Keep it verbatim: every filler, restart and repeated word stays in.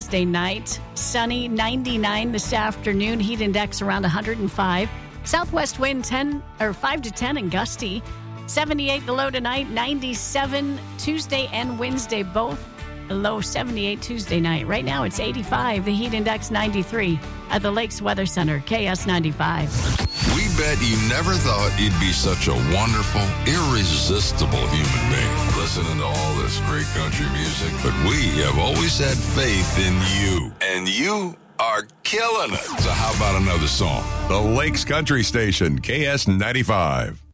Wednesday night. Sunny, ninety-nine this afternoon. Heat index around one hundred five. Southwest wind ten or five to ten and gusty. seventy-eight the low tonight. ninety-seven Tuesday and Wednesday both. A low seventy-eight Tuesday night. Right now it's eighty-five. The heat index ninety-three at the Lakes Weather Center. K S ninety-five. We bet you never thought you'd be such a wonderful, irresistible human being, listening to all this great country music. But we have always had faith in you, and you are killing it. So how about another song? The Lakes Country Station, K S ninety-five.